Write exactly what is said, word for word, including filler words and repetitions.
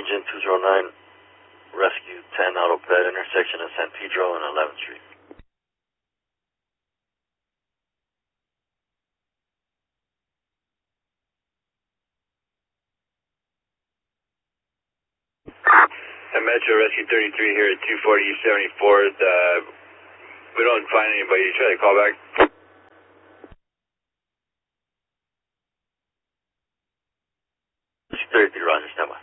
Engine two zero nine, Rescue ten Auto Ped, intersection of San Pedro and eleventh Street. And Metro Rescue thirty-three here at two forty East seventy-fourth. Uh, we don't find anybody. You try to call back? thirty-three, Roger, stand by.